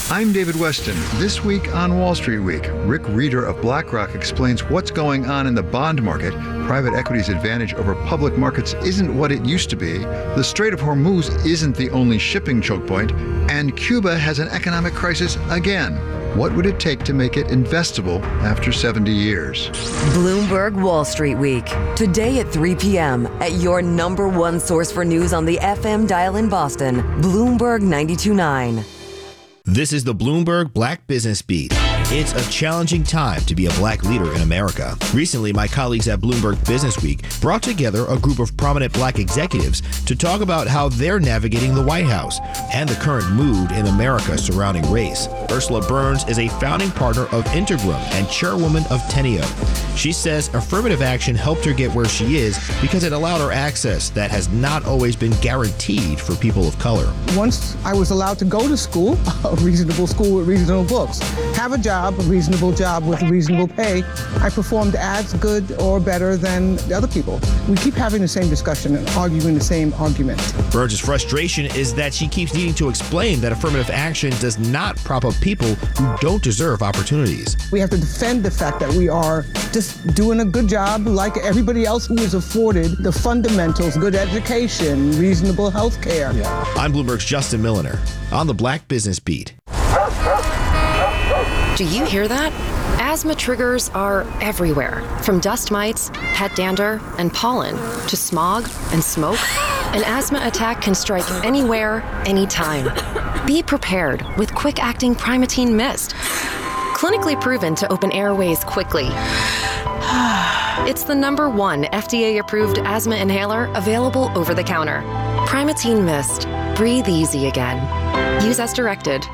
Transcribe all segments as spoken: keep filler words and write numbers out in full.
I'm David Weston. This week on Wall Street Week, Rick Reeder of BlackRock explains what's going on in the bond market. Private equity's advantage over public markets isn't what it used to be. The Strait of Hormuz isn't the only shipping choke point. And Cuba has an economic crisis again. What would it take to make it investable after seventy years? Bloomberg Wall Street Week. Today at three p.m. at your number one source for news on the F M dial in Boston, Bloomberg ninety-two point nine. This is the Bloomberg Black Business Beat. It's a challenging time to be a black leader in America. Recently, my colleagues at Bloomberg Business Week brought together a group of prominent black executives to talk about how they're navigating the White House and the current mood in America surrounding race. Ursula Burns is a founding partner of Integrum and chairwoman of Teneo. She says affirmative action helped her get where she is because it allowed her access that has not always been guaranteed for people of color. Once I was allowed to go to school, a reasonable school with reasonable books, have a job, a reasonable job with reasonable pay, I performed as good or better than the other people. We keep having the same discussion and arguing the same argument. Burns' frustration is that she keeps needing to explain that affirmative action does not prop up people who don't deserve opportunities. We have to defend the fact that we are just doing a good job like everybody else who is afforded the fundamentals, good education, reasonable health care. Yeah. I'm Bloomberg's Justin Milliner on the Black Business Beat. Do you hear that? Asthma triggers are everywhere, from dust mites, pet dander, and pollen, to smog and smoke. An asthma attack can strike anywhere, anytime. Be prepared with quick-acting Primatene Mist. Clinically proven to open airways quickly. It's the number one F D A-approved asthma inhaler available over the counter. Primatene Mist. Breathe easy again. Use as directed.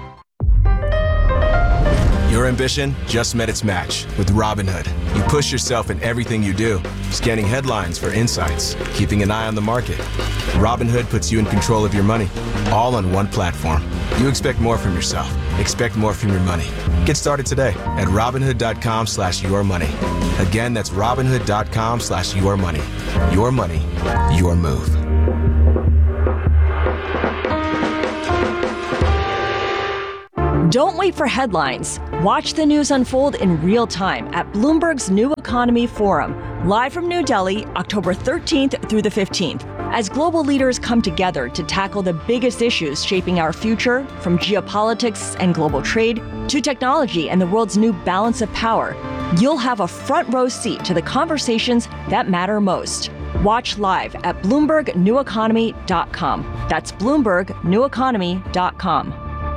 Your ambition just met its match with Robinhood. You push yourself in everything you do, scanning headlines for insights, keeping an eye on the market. Robinhood puts you in control of your money, all on one platform. You expect more from yourself. Expect more from your money. Get started today at Robinhood.com slash your money. Again, that's Robinhood.com slash your money. Your money, your move. Don't wait for headlines. Watch the news unfold in real time at Bloomberg's New Economy Forum, live from New Delhi, October thirteenth through the fifteenth. As global leaders come together to tackle the biggest issues shaping our future, from geopolitics and global trade to technology and the world's new balance of power, you'll have a front row seat to the conversations that matter most. Watch live at Bloomberg New Economy dot com. That's Bloomberg New Economy dot com.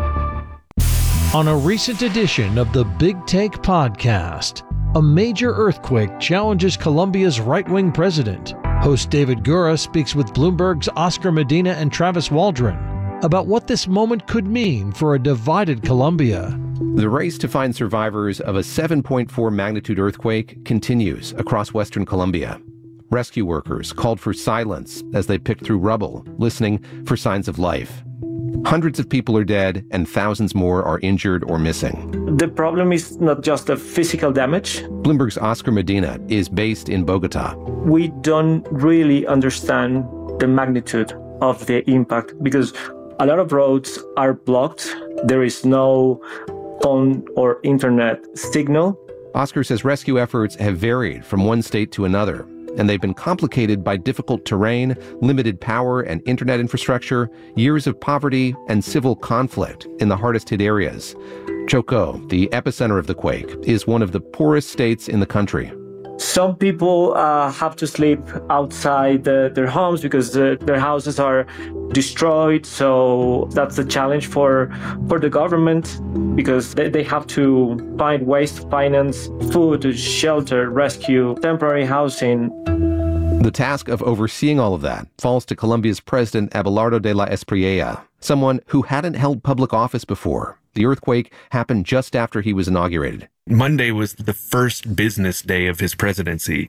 On a recent edition of the Big Take podcast, a major earthquake challenges Colombia's right-wing president. Host David Gura speaks with Bloomberg's Oscar Medina and Travis Waldron about what this moment could mean for a divided Colombia. The race to find survivors of a seven point four magnitude earthquake continues across western Colombia. Rescue workers called for silence as they picked through rubble, listening for signs of life. Hundreds of people are dead and thousands more are injured or missing. The problem is not just the physical damage. Bloomberg's Oscar Medina is based in Bogota. We don't really understand the magnitude of the impact because a lot of roads are blocked. There is no phone or internet signal. Oscar says rescue efforts have varied from one state to another, and they've been complicated by difficult terrain, limited power and internet infrastructure, years of poverty, and civil conflict in the hardest hit areas. Chocó, the epicenter of the quake, is one of the poorest states in the country. Some people uh, have to sleep outside the, their homes because the, their houses are destroyed. So that's a challenge for, for the government because they, they have to find ways to finance food, shelter, rescue, temporary housing. The task of overseeing all of that falls to Colombia's president, Abelardo de la Espriella, someone who hadn't held public office before. The earthquake happened just after he was inaugurated. Monday was the first business day of his presidency.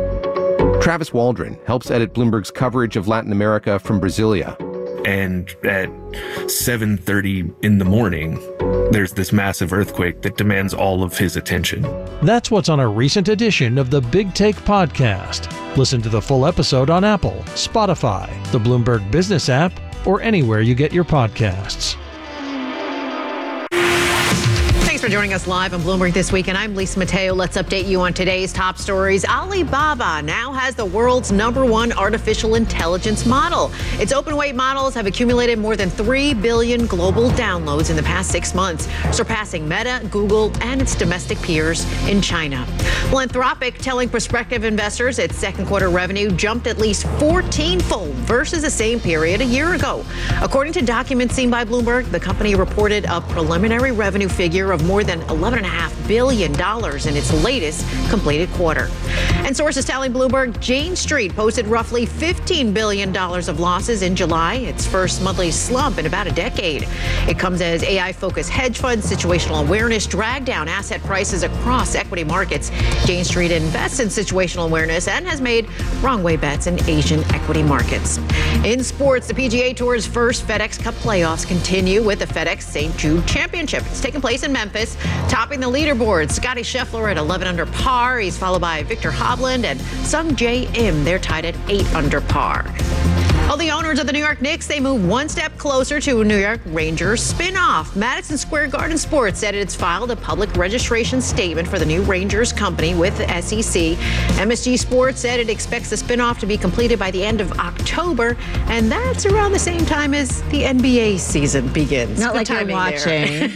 Travis Waldron helps edit Bloomberg's coverage of Latin America from Brasilia. And at seven thirty in the morning, there's this massive earthquake that demands all of his attention. That's what's on a recent edition of the Big Take podcast. Listen to the full episode on Apple, Spotify, the Bloomberg Business app, or anywhere you get your podcasts. for joining us live on Bloomberg This Week, and I'm Lisa Mateo. Let's update you on today's top stories. Alibaba now has the world's number one artificial intelligence model. Its open weight models have accumulated more than three billion global downloads in the past six months, surpassing Meta, Google, and its domestic peers in China. Philanthropic telling prospective investors its second quarter revenue jumped at least fourteen-fold versus the same period a year ago. According to documents seen by Bloomberg, the company reported a preliminary revenue figure of more than eleven point five billion dollars in its latest completed quarter. And sources telling Bloomberg Jane Street posted roughly fifteen billion dollars of losses in July, its first monthly slump in about a decade. It comes as A I-focused hedge funds, situational awareness dragged down asset prices across equity markets. Jane Street invests in situational awareness and has made wrong way bets in Asian equity markets. In sports, the P G A Tour's first FedEx Cup playoffs continue with the FedEx Saint Jude Championship. It's taking place in Memphis, topping the leaderboard. Scotty Scheffler at eleven under par. He's followed by Victor Hovland and Sung Jae Im. They're tied at eight under par. Well, the owners of the New York Knicks, they move one step closer to a New York Rangers spin-off. Madison Square Garden Sports said it's filed a public registration statement for the new Rangers company with the S E C. M S G Sports said it expects the spin-off to be completed by the end of October, and that's around the same time as the N B A season begins. Not Good like you're watching.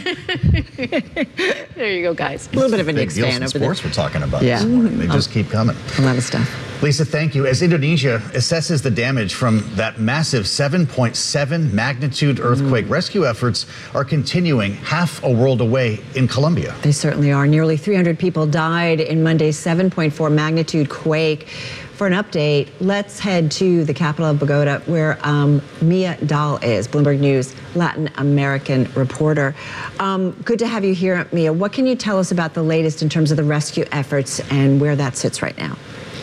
There. there you go, guys. A little bit of a Big Knicks deals fan in over sports there. we're talking about Yeah. this morning. They just keep coming. A lot of stuff. Lisa, thank you. As Indonesia assesses the damage from that massive seven point seven magnitude earthquake, mm. rescue efforts are continuing half a world away in Colombia. They certainly are. Nearly three hundred people died in Monday's seven point four magnitude quake. For an update, let's head to the capital of Bogota, where um, Mia Dahl is, Bloomberg News Latin American reporter. Um, good to have you here, Mia. What can you tell us about the latest in terms of the rescue efforts and where that sits right now?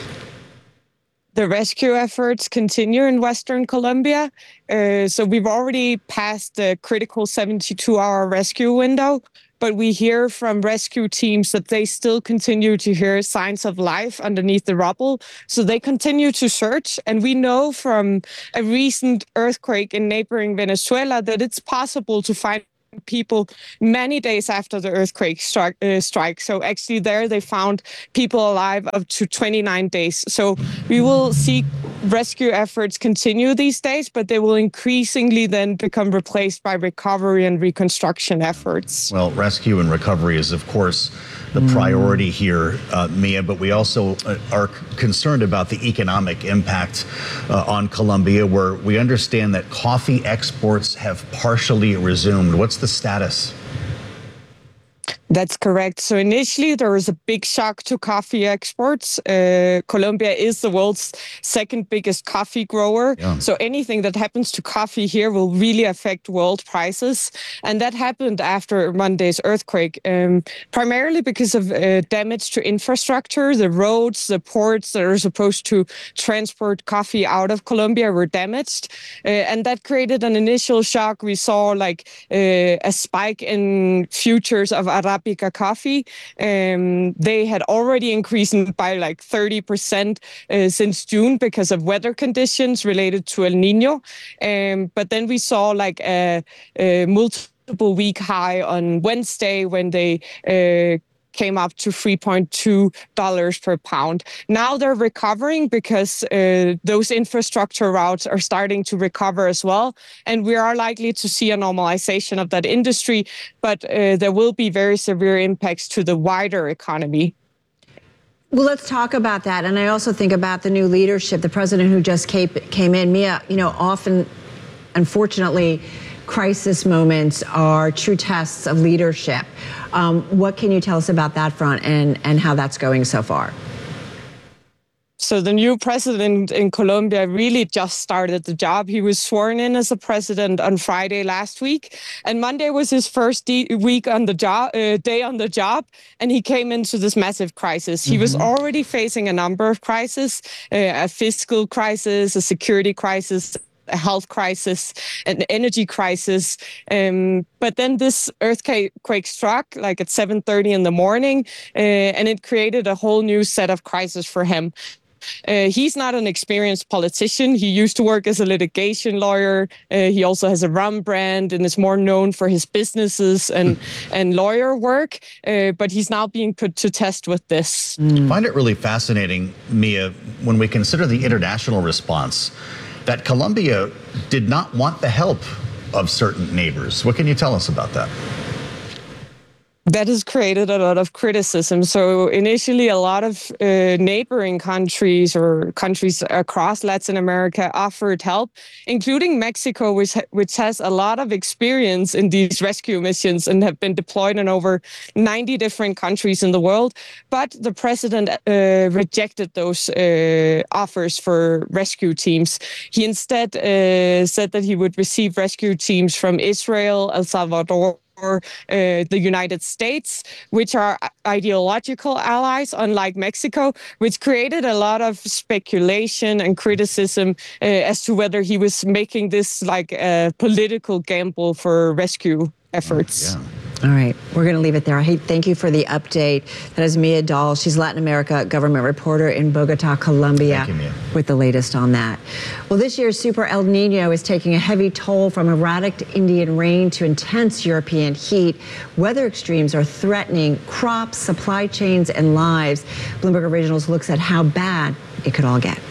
The rescue efforts continue in Western Colombia. Uh, so we've already passed the critical seventy-two hour rescue window, but we hear from rescue teams that they still continue to hear signs of life underneath the rubble. So they continue to search. And we know from a recent earthquake in neighboring Venezuela that it's possible to find people many days after the earthquake strike, uh, strike. So actually there they found people alive up to twenty-nine days. So we will see rescue efforts continue these days, but they will increasingly then become replaced by recovery and reconstruction efforts. Well, rescue and recovery is, of course, the priority here, uh, Mia, but we also uh, are concerned about the economic impact uh, on Colombia, where we understand that coffee exports have partially resumed. What's the status? That's correct. So initially, there was a big shock to coffee exports. Uh, Colombia is the world's second biggest coffee grower. Yeah. So anything that happens to coffee here will really affect world prices. And that happened after Monday's earthquake, um, primarily because of uh, damage to infrastructure. The roads, the ports that are supposed to transport coffee out of Colombia were damaged. Uh, and that created an initial shock. We saw like uh, a spike in futures of Arabica coffee. Um, they had already increased by like thirty percent uh, since June because of weather conditions related to El Nino. Um, but then we saw like a, a multiple week high on Wednesday when they uh, came up to three point two dollars per pound. Now they're recovering because uh, those infrastructure routes are starting to recover as well. And we are likely to see a normalization of that industry, but uh, there will be very severe impacts to the wider economy. Well, let's talk about that. And I also think about the new leadership, the president who just came, came in. Mia, you know, often, unfortunately, crisis moments are true tests of leadership. Um, what can you tell us about that front and, and how that's going so far? So the new president in Colombia really just started the job. He was sworn in as a president on Friday last week, and Monday was his first de- week on the job, uh, day on the job, and he came into this massive crisis. He mm-hmm. was already facing a number of crises, uh, a fiscal crisis, a security crisis, a health crisis, an energy crisis. Um, but then this earthquake struck like at seven thirty in the morning, uh, and it created a whole new set of crises for him. Uh, he's not an experienced politician. He used to work as a litigation lawyer. Uh, he also has a rum brand and is more known for his businesses and, and lawyer work. Uh, but he's now being put to test with this. I find it really fascinating, Mia, when we consider the international response, that Colombia did not want the help of certain neighbors. What can you tell us about that? That has created a lot of criticism. So initially, a lot of uh, neighboring countries or countries across Latin America offered help, including Mexico, which ha- which has a lot of experience in these rescue missions and have been deployed in over ninety different countries in the world. But the president uh, rejected those uh, offers for rescue teams. He instead uh, said that he would receive rescue teams from Israel, El Salvador, or uh, the United States, which are ideological allies, unlike Mexico, which created a lot of speculation and criticism uh, as to whether he was making this like a political gamble for rescue efforts. Yeah. All right, we're going to leave it there. Hey, thank you for the update. That is Mia Dahl. She's Latin America government reporter in Bogota, Colombia, Thank you, Mia. with the latest on that. Well, this year's Super El Nino is taking a heavy toll from erratic Indian rain to intense European heat. Weather extremes are threatening crops, supply chains, and lives. Bloomberg Originals looks at how bad it could all get.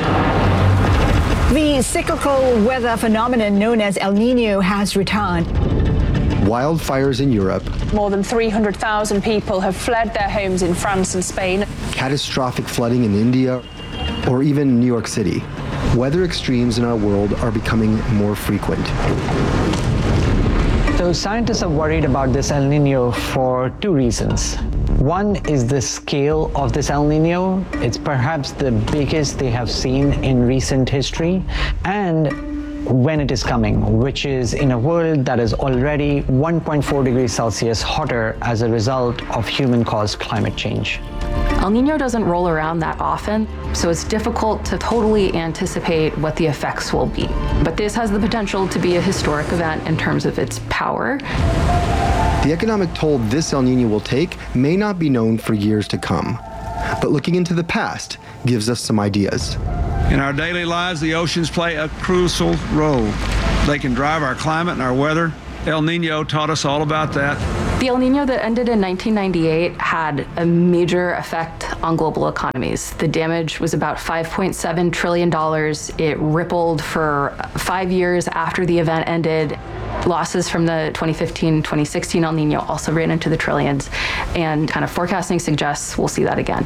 The cyclical weather phenomenon known as El Nino has returned. Wildfires in Europe. More than three hundred thousand people have fled their homes in France and Spain. Catastrophic flooding in India, or even New York City. Weather extremes in our world are becoming more frequent. So scientists are worried about this El Nino for two reasons. One is the scale of this El Nino. It's perhaps the biggest they have seen in recent history. And when it is coming, which is in a world that is already one point four degrees Celsius hotter as a result of human-caused climate change. El Nino doesn't roll around that often, so it's difficult to totally anticipate what the effects will be. But this has the potential to be a historic event in terms of its power. The economic toll this El Nino will take may not be known for years to come, but looking into the past gives us some ideas. In our daily lives, the oceans play a crucial role. They can drive our climate and our weather. El Nino taught us all about that. The El Nino that ended in nineteen ninety-eight had a major effect on global economies. The damage was about five point seven trillion dollars. It rippled for five years after the event ended. Losses from the twenty fifteen twenty sixteen El Nino also ran into the trillions, and kind of forecasting suggests we'll see that again.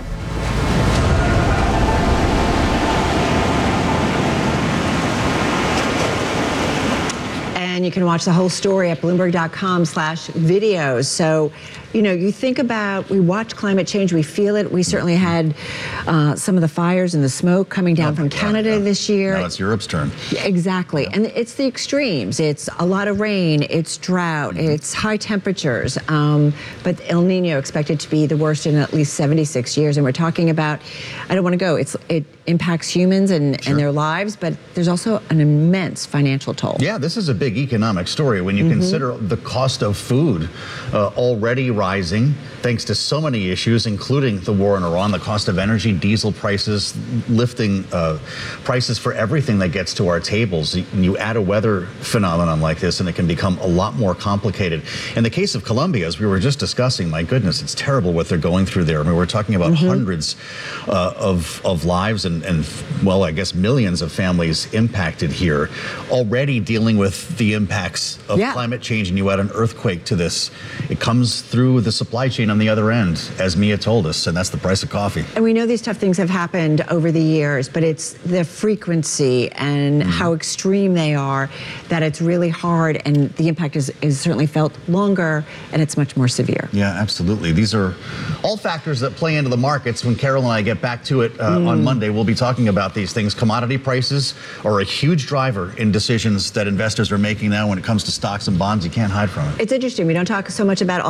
And you can watch the whole story at Bloomberg.com slash videos. So, you know, you think about, we watch climate change, we feel it. We certainly had uh, some of the fires and the smoke coming down oh, from Canada yeah, yeah. this year. Now it's Europe's turn. Exactly. Yeah. And it's the extremes. It's a lot of rain, it's drought, mm-hmm. it's high temperatures. Um, but El Nino expected to be the worst in at least seventy-six years. And we're talking about, I don't want to go, it's it impacts humans and, sure. and their lives, but there's also an immense financial toll. Yeah, this is a big economic story when you mm-hmm. consider the cost of food uh, already rising thanks to so many issues, including the war in Iran, the cost of energy, diesel prices, lifting uh, prices for everything that gets to our tables. You, you add a weather phenomenon like this and it can become a lot more complicated. In the case of Colombia, as we were just discussing, my goodness, it's terrible what they're going through there. I mean, we're talking about mm-hmm. hundreds uh, of, of lives and, and, well, I guess millions of families impacted here, already dealing with the impacts of yeah. climate change, and you add an earthquake to this. It comes through the supply chain on the other end, as Mia told us, and that's the price of coffee. And we know these tough things have happened over the years, but it's the frequency and mm-hmm. how extreme they are that it's really hard, and the impact is, is certainly felt longer, and it's much more severe. Yeah, absolutely. These are all factors that play into the markets. When Carol and I get back to it uh, mm. on Monday, we'll be talking about these things. Commodity prices are a huge driver in decisions that investors are making now when it comes to stocks and bonds. You can't hide from it. It's interesting. We don't talk so much about alternative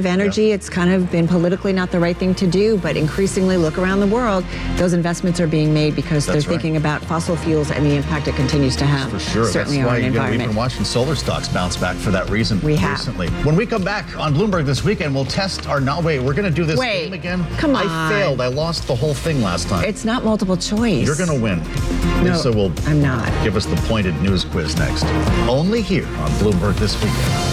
energy. It's kind of been politically not the right thing to do, but increasingly look around the world, those investments are being made because That's they're right. thinking about fossil fuels and the impact it continues to have. For sure. Certainly That's on why our you know, we've environment. been watching solar stocks bounce back for that reason We have. recently. When we come back on Bloomberg this weekend, we'll test our not wait. We're going to do this Wait, game again. come I on. failed. I lost the whole thing last time. It's not multiple choice. You're going to win. No, Lisa will I'm not. give us the pointed news quiz next. Only here on Bloomberg this weekend.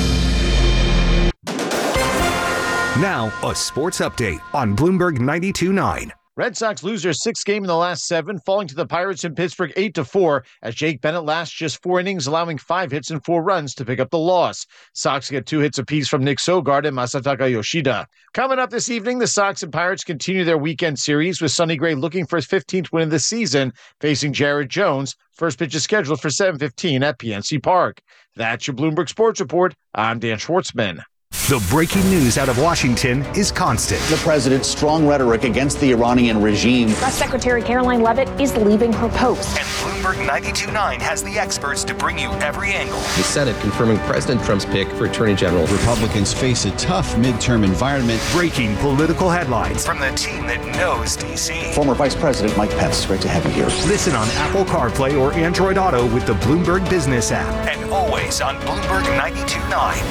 Now, a sports update on Bloomberg ninety-two point nine. Red Sox lose their sixth game in the last seven, falling to the Pirates in Pittsburgh eight to four, as Jake Bennett lasts just four innings, allowing five hits and four runs to pick up the loss. Sox get two hits apiece from Nick Sogard and Masataka Yoshida. Coming up this evening, the Sox and Pirates continue their weekend series, with Sonny Gray looking for his fifteenth win of the season, facing Jared Jones. First pitch is scheduled for seven fifteen at P N C Park. That's your Bloomberg Sports Report. I'm Dan Schwartzman. The breaking news out of Washington is constant. The president's strong rhetoric against the Iranian regime. Press Secretary Caroline Leavitt is leaving her post. And Bloomberg ninety-two point nine has the experts to bring you every angle. The Senate confirming President Trump's pick for Attorney General. Republicans face a tough midterm environment. Breaking political headlines from the team that knows D C. Former Vice President Mike Pence, great to have you here. Listen on Apple CarPlay or Android Auto with the Bloomberg Business app. And always on Bloomberg ninety-two point nine.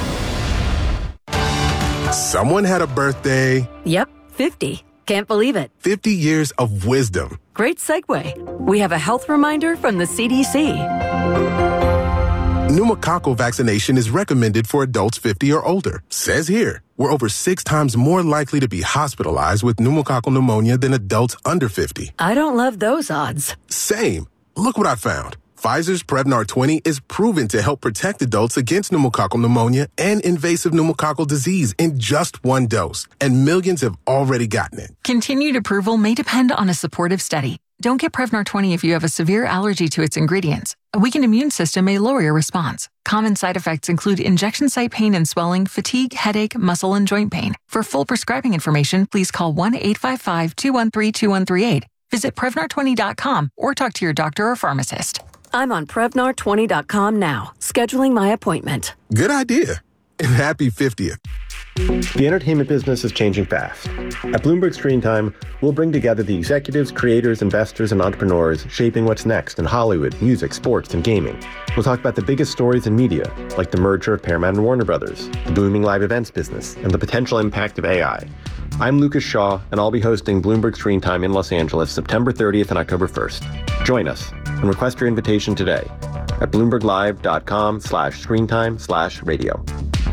Someone had a birthday. Yep, fifty. Can't believe it. fifty years of wisdom. Great segue. We have a health reminder from the C D C. Pneumococcal vaccination is recommended for adults fifty or older. Says here, we're over six times more likely to be hospitalized with pneumococcal pneumonia than adults under fifty. I don't love those odds. Same. Look what I found. Pfizer's Prevnar twenty is proven to help protect adults against pneumococcal pneumonia and invasive pneumococcal disease in just one dose, and millions have already gotten it. Continued approval may depend on a supportive study. Don't get Prevnar twenty if you have a severe allergy to its ingredients. A weakened immune system may lower your response. Common side effects include injection site pain and swelling, fatigue, headache, muscle, and joint pain. For full prescribing information, please call one eight five five, two one three, two one three eight. Visit Prevnar twenty dot com or talk to your doctor or pharmacist. I'm on Prevnar twenty dot com now, scheduling my appointment. Good idea. And happy fiftieth. The entertainment business is changing fast. At Bloomberg Screen Time, we'll bring together the executives, creators, investors, and entrepreneurs shaping what's next in Hollywood, music, sports, and gaming. We'll talk about the biggest stories in media, like the merger of Paramount and Warner Brothers, the booming live events business, and the potential impact of A I. I'm Lucas Shaw, and I'll be hosting Bloomberg Screen Time in Los Angeles September thirtieth and October first. Join us and request your invitation today at bloomberglive.com slash screentime slash radio.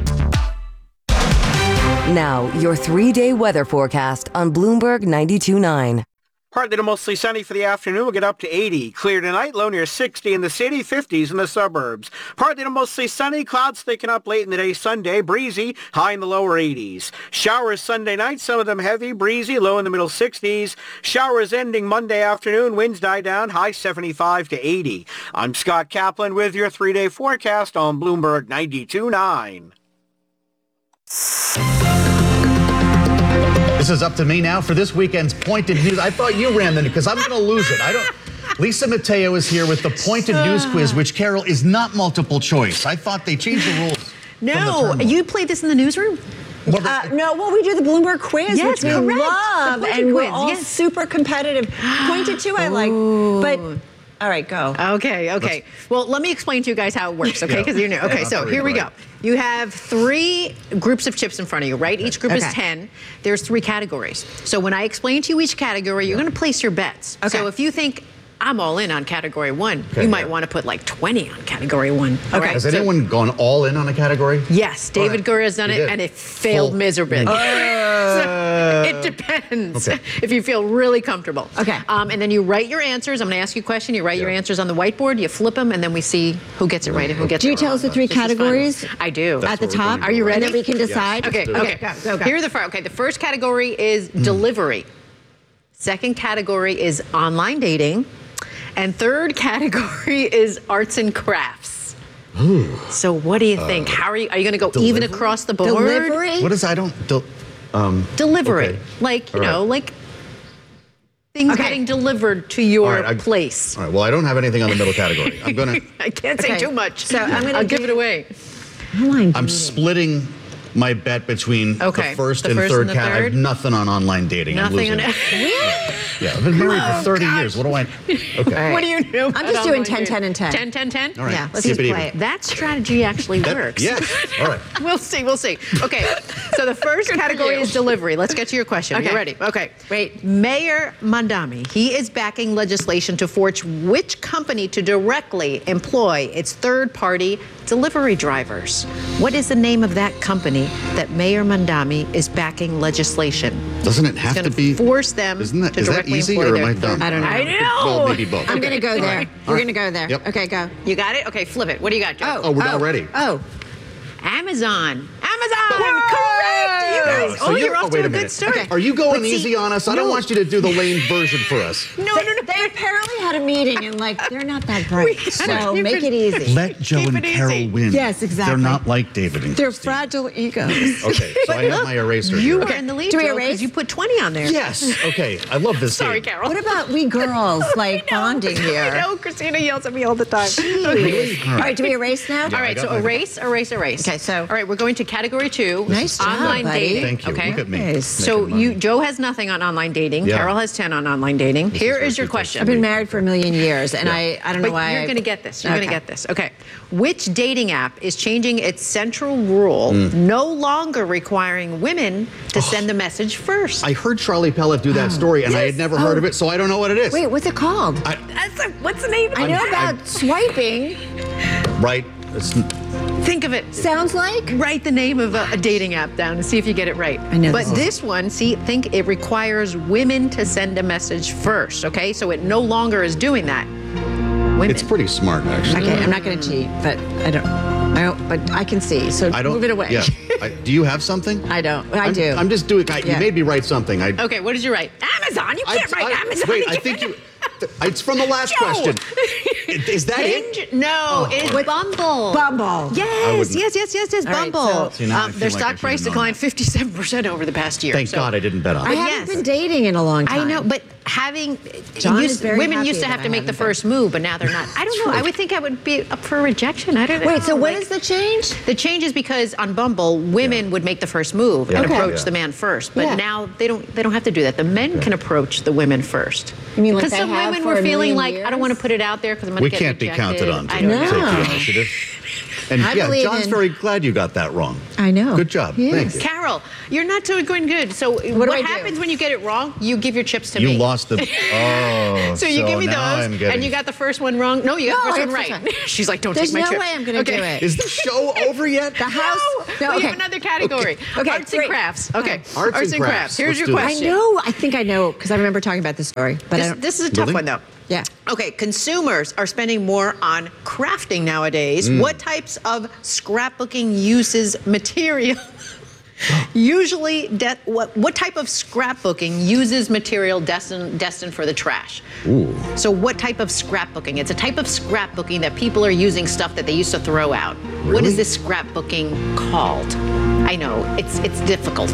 Now, your three-day weather forecast on Bloomberg ninety-two point nine. Partly to mostly sunny for the afternoon. We'll get up to eighty. Clear tonight, low near sixty in the city, fifties in the suburbs. Partly to mostly sunny, clouds thickening up late in the day Sunday, breezy, high in the lower eighties. Showers Sunday night, some of them heavy, breezy, low in the middle sixties. Showers ending Monday afternoon, winds die down, high seventy-five to eighty. I'm Scott Kaplan with your three-day forecast on Bloomberg ninety-two point nine. This is up to me now for this weekend's pointed news. I thought you ran the because I'm going to lose it. I don't. Lisa Mateo is here with the pointed news quiz, which, Carol, is not multiple choice. I thought they changed the rules. No, you played this in the newsroom? Uh, no, well, we do the Bloomberg quiz, Yes, which we correct. love, The pointed and we're quiz, all yes. super competitive. Pointed to, I like, but all right, go. Okay, okay. Well, let me explain to you guys how it works, okay? Yeah. Because you're new. Okay, Yeah, so I'll here we read it go. right. You have three groups of chips in front of you, right? Each group is Okay. ten. There's three categories. So when I explain to you each category, you're going to place your bets. Okay. So if you think I'm all in on category one, Okay, you might yeah. want to put like twenty on category one. All right. Has so- anyone gone all in on a category? Yes, David All right. Gura has done He it, did. and it failed Full- miserably. Uh, So it depends Okay. if you feel really comfortable. Okay. Um, and then you write your answers. I'm going to ask you a question. You write your answers on the whiteboard. You flip them, and then we see who gets it right and who gets Do it you tell wrong. us the three This is fun. categories? I do. At the top? Are you ready? And then we can decide? Okay, Okay, okay. go, go, go. Here are the first. Okay, the first category is delivery. Second category is online dating. And third category is arts and crafts. So what do you think? How are you? Are you going to go even delivery? across the board? Delivery? What is I don't. Del- um, Delivery, okay. like you All right. know, like things Okay. getting delivered to your All right, I- place. All right. Well, I don't have anything on the middle category. I'm gonna. I can't say Okay. too much. So I'm gonna I'll give do- it away. Online I'm dating. splitting my bet between Okay, the first the and first third and the cat. I have third? nothing on online dating. I'm Nothing losing. on it. Yeah, I've been married for thirty years. What do I? Okay. What do you know? I'm just doing ten, ten, and ten. ten, ten, ten? All right. Yeah, let's Keep just it play even. it. That strategy actually That- works. yes. All right. We'll see. We'll see. Okay. So the first category is delivery. Let's get to your question. Are you Okay. ready? Okay. Wait. Mayor Mandami, he is backing legislation to force which company to directly employ its third-party delivery drivers. What is the name of that company that Mayor Mandami is backing legislation? Doesn't it have He's to gonna be? force them Isn't that, to is that directly easy employ or their am I dumb? third- I don't know. I know. Well, maybe both. I'm Okay. going to go All there. right. We're All going to go there. Yep. Okay, go. You got it? Okay, flip it. What do you got, Joe? Oh, we're not ready. Oh. Amazon. Amazon. Correct. You guys. So oh, you're, you're off oh, to wait a a minute. good start. Are you going But see, easy on us? I don't no. want you to do the lame version for us. No, no, no. They apparently had a meeting and like they're not that bright. So Keep make it- it easy. Let Joe Keep and it Carol easy. win. Yes, exactly. They're not like David and They're Christine. fragile egos. Okay, so I have my eraser You here. were in the lead, Do we Joe, 'cause erase? you put twenty on there. Yes. Okay. I love this Sorry, game. Carol. What about we girls like bonding here? I know. Christina yells at me all the time. Really? All right, do we erase now? All right, I so got my- erase, erase, erase. Okay, so- all right, we're going to category two. Nice job, online buddy. dating. Thank you. Okay. Look at me. Nice. So Making money. you, Joe has nothing on online dating. Yeah. Carol has ten on online dating. Here is is your what you question. I've been married for a million years, and Yeah. I, I don't know But why. you're I- going to get this. You're Okay. going to get this. Okay. Which dating app is changing its central rule, no longer requiring women to send the message first? I heard Charlie Pellet do that story, and I had Yes. never heard Oh. of it, so I don't know what it is. Wait, what's it called? I, That's a, what's the name? I know I'm- about I'm- swiping. right. It's, Think of it. Sounds like. Write the name of a, a dating app down and see if you get it right. I know But this. this one, see, think it requires women to send a message first, okay? So it no longer is doing that. Women. it's pretty smart, actually. Okay, I'm not going to cheat, but I don't. I don't. But I can see. So I don't. move it away. Yeah. I, do you have something? I don't. I I'm, do. I'm just doing. I, Yeah. You made me write something. I, Okay, what did you write? Amazon. You I- can't write I- Amazon. Wait, I think you. It's from the last Joe. question. Is that it? Hinge? No, it's Bumble. Bumble. Yes, wouldn't- yes, yes, yes, yes, All right, Bumble. so- See, now I um, feel their like I stock should've price known declined that. fifty-seven percent over the past year. Thank so- God I didn't bet on I it. haven't yes. been dating in a long time. I know, but having John used- is very women happy used to that have I to make the haven't been. first move, but now they're not. I don't know. I would think I would be up for rejection. I don't know. Wait, so what Like, is the change? the change is because on Bumble, women would make the first move Yeah. and Okay. approach Yeah. the man first, but Yeah. now they don't. They don't have to do that. The men can approach the women first. You mean like because they some have women for were a feeling million like I don't years? want to put it out there because I'm going to We get can't be rejected. counted on to I don't No. take know. the initiative. And I yeah, believe John's in- very glad you got that wrong. I know. Good job. Yes. Thank you. Carol, you're not doing good. So what, do I do? happens when you get it wrong? You give your chips to You me. lost the. Oh. So you give me now those, I'm getting, and you got the first one wrong. No, you got No, the I first one got the right. first one. She's like, don't There's take my no chips. way I'm going to Okay. do it. Is the show over yet? The house. No, No, we have okay. another category. Okay, Arts great. and crafts. Okay. Arts and crafts. Here's Let's your do this. I question. know. I think I know because I remember talking about this story, but I This, don't. this is a tough Really? one, though. Yeah. Okay, consumers are spending more on crafting nowadays. Mm. What types of scrapbooking uses material? Usually, de- what, what type of scrapbooking uses material destined, destined for the trash? Ooh. So what type of scrapbooking? It's a type of scrapbooking that people are using stuff that they used to throw out. What Really? is this scrapbooking called? I know, it's it's difficult.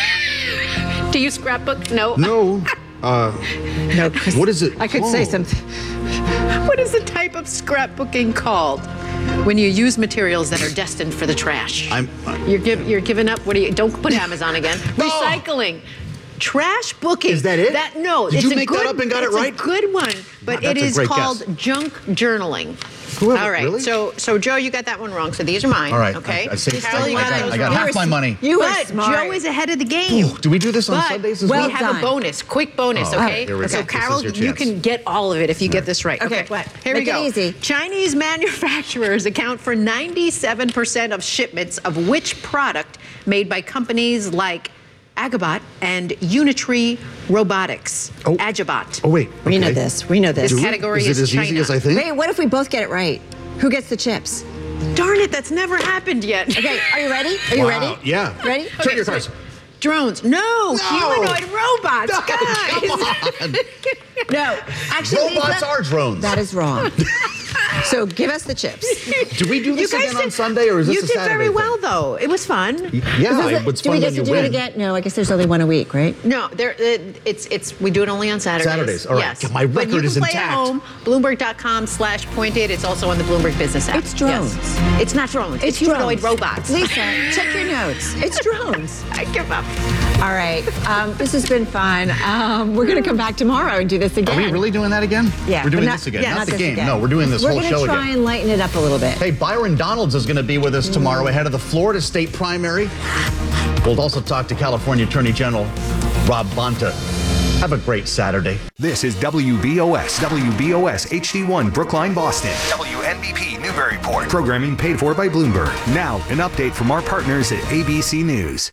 Do you scrapbook? No. No. Uh, No, 'cause what is it? I could say called? something. What is the type of scrapbooking called when you use materials that are destined for the trash? I'm. Uh, You're give, you're giving up. What do you? Don't put Amazon again. Recycling. Trash booking. Is that it? That no. Did it's you a make that good, up and got it it's right? a good one, but Wow, it that's a is great called guess. junk journaling. Whoever- All right. really? So so Joe, you got that one wrong. So these are mine. All right. Okay. I, I saved Carol, you I got got, those I got wrong. half my money. You were But smart. Joe is ahead of the game. Do we do this on But Sundays as we well? have done. a bonus, quick bonus, Oh, okay? here we go. So This Carol, is your you chance. can get all of it if you get this right. Okay, Okay, what? Here Make we it go. easy. Chinese manufacturers account for ninety-seven percent of shipments of which product made by companies like Agabot and Unitree Robotics. Oh. Agabot. Oh wait. We know okay. this. We know this. This Do we? category is it is as China. easy as I think? Wait, what if we both get it right? Who gets the chips? Darn it, that's never happened yet. Okay, are you ready? Are you Wow, ready? Yeah. Ready? Check Okay, your so- cards. Drones. No, humanoid robots. No, guys. come on. No, actually, Robots Lisa, are drones. that is wrong. So give us the chips. Do we do this You guys again on did- Sunday, or is this You a did Saturday very thing? well, though. It was fun. Yeah, Is it it- was do fun we get when to you do win. it again? No, I guess there's only one a week, right? No, there. It, it's it's we do it only on Saturdays. Saturdays, all right. Yes. My but you record can is play intact. at home. Bloomberg dot com slash pointed. It's also on the Bloomberg Business app. It's drones. Yes. It's not drones. It's, It's humanoid drones. robots. Lisa, check your notes. It's drones. I give up. All right. Um, this has been fun. Um, we're going to come back tomorrow and do this again. Are we really doing that again? Yeah. We're doing but not- this again, yeah, not, the this game. again. No, we're doing this we're whole gonna show try again. and lighten it up a little bit. Hey, Byron Donalds is going to be with us tomorrow ahead of the Florida State primary. We'll also talk to California Attorney General Rob Bonta. Have a great Saturday. This is W B O S, W B O S H D one Brookline, Boston, W N B P Newburyport. Programming paid for by Bloomberg. Now, an update from our partners at A B C News.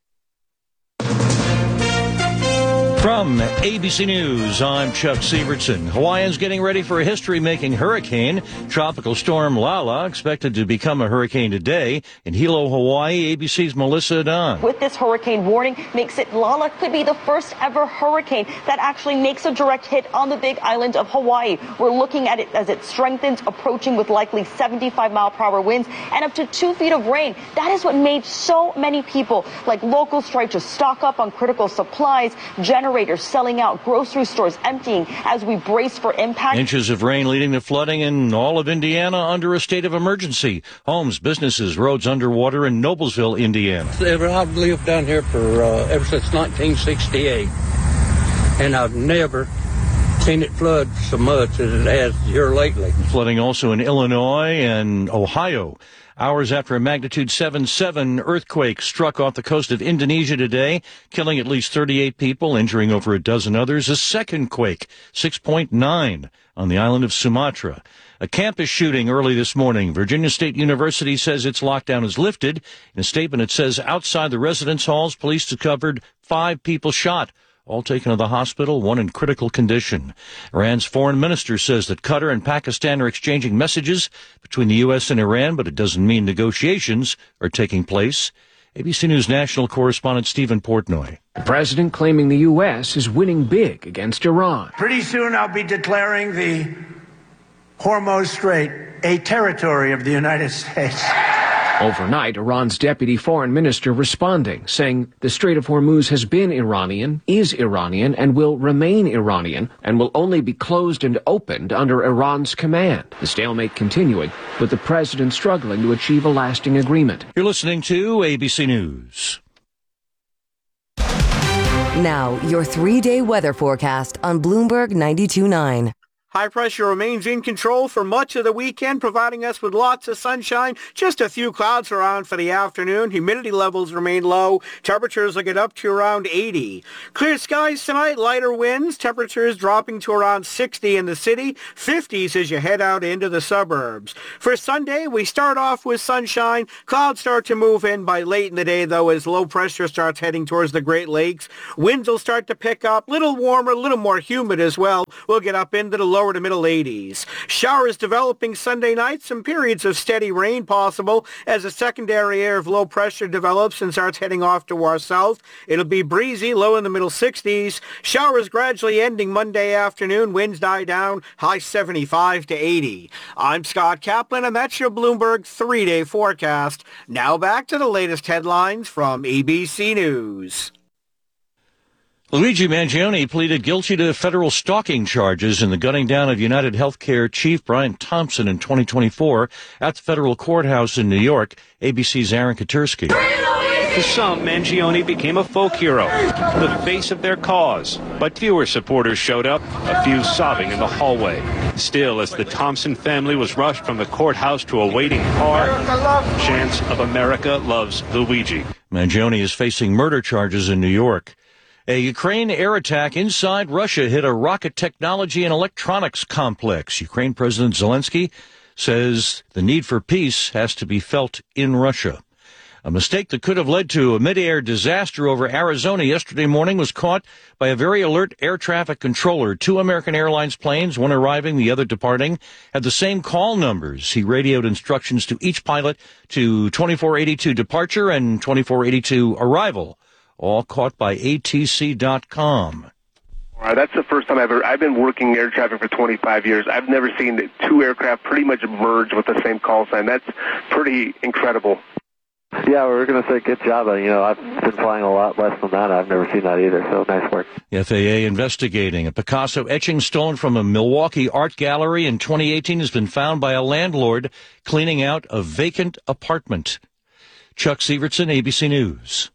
From A B C News, I'm Chuck Sievertson. Hawaiians getting ready for a history-making hurricane. Tropical storm Lala expected to become a hurricane today. In Hilo, Hawaii, A B C's Melissa Dunn. With this hurricane warning, makes it Lala could be the first ever hurricane that actually makes a direct hit on the big island of Hawaii. We're looking at it as it strengthens, approaching with likely seventy-five mile per hour winds and up to two feet of rain. That is what made so many people, like locals, try to stock up on critical supplies, generators selling out, grocery stores emptying as we brace for impact. Inches of rain leading to flooding in all of Indiana under a state of emergency. Homes, businesses, roads underwater in Noblesville, Indiana. I've lived down here for uh, ever since nineteen sixty-eight, and I've never seen it flood so much as it has here lately. Flooding also in Illinois and Ohio. Hours after a magnitude seven seven earthquake struck off the coast of Indonesia today, killing at least thirty-eight people, injuring over a dozen others. A second quake, six point nine, on the island of Sumatra. A campus shooting early this morning. Virginia State University says its lockdown is lifted. In a statement, it says outside the residence halls, police discovered five people shot, all taken to the hospital, one in critical condition. Iran's foreign minister says that Qatar and Pakistan are exchanging messages between the U S and Iran, but it doesn't mean negotiations are taking place. A B C News national correspondent Stephen Portnoy. The president claiming the U S is winning big against Iran. Pretty soon I'll be declaring the Hormuz Strait a territory of the United States. Overnight, Iran's deputy foreign minister responding, saying the Strait of Hormuz has been Iranian, is Iranian, and will remain Iranian, and will only be closed and opened under Iran's command. The stalemate continuing, with the president struggling to achieve a lasting agreement. You're listening to A B C News. Now, your three-day weather forecast on Bloomberg ninety-two point nine. High pressure remains in control for much of the weekend, providing us with lots of sunshine. Just a few clouds around for the afternoon. Humidity levels remain low. Temperatures will get up to around eighty. Clear skies tonight, lighter winds. Temperatures dropping to around sixty in the city, fifties as you head out into the suburbs. For Sunday, we start off with sunshine. Clouds start to move in by late in the day, though, as low pressure starts heading towards the Great Lakes. Winds will start to pick up, a little warmer, a little more humid as well. We'll get up into the low lower to middle eighties. Showers developing Sunday night, some periods of steady rain possible as a secondary air of low pressure develops and starts heading off to our south. It'll be breezy, low in the middle sixties. Showers gradually ending Monday afternoon. Winds die down, high seventy-five to eighty. I'm Scott Kaplan, and that's your Bloomberg three-day forecast. Now back to the latest headlines from A B C News. Luigi Mangione pleaded guilty to federal stalking charges in the gunning down of United Healthcare chief Brian Thompson in twenty twenty-four at the federal courthouse in New York. A B C's Aaron Katursky. To some, Mangione became a folk hero, the face of their cause. But fewer supporters showed up, a few sobbing in the hallway. Still, as the Thompson family was rushed from the courthouse to a waiting car, chants of America loves Luigi. Mangione is facing murder charges in New York. A Ukraine air attack inside Russia hit a rocket technology and electronics complex. Ukraine President Zelensky says the need for peace has to be felt in Russia. A mistake that could have led to a mid-air disaster over Arizona yesterday morning was caught by a very alert air traffic controller. Two American Airlines planes, one arriving, the other departing, had the same call numbers. He radioed instructions to each pilot to twenty-four eighty-two departure and twenty-four eighty-two arrival, all caught by A T C dot com. Uh, that's the first time I've ever, I've been working air traffic for twenty-five years. I've never seen two aircraft pretty much merge with the same call sign. That's pretty incredible. Yeah, we were going to say good job. You know, I've been flying a lot less than that. I've never seen that either, so nice work. The F A A investigating a Picasso etching stolen from a Milwaukee art gallery in twenty eighteen has been found by a landlord cleaning out a vacant apartment. Chuck Sievertson, A B C News.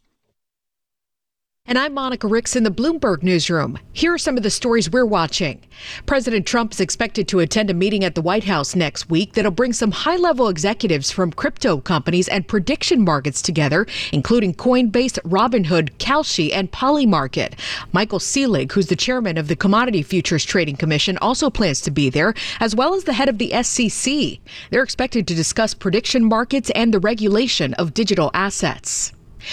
And I'm Monica Ricks in the Bloomberg Newsroom. Here are some of the stories we're watching. President Trump is expected to attend a meeting at the White House next week that'll bring some high-level executives from crypto companies and prediction markets together, including Coinbase, Robinhood, Kalshi, and Polymarket. Michael Selig, who's the chairman of the Commodity Futures Trading Commission, also plans to be there, as well as the head of the S E C. They're expected to discuss prediction markets and the regulation of digital assets.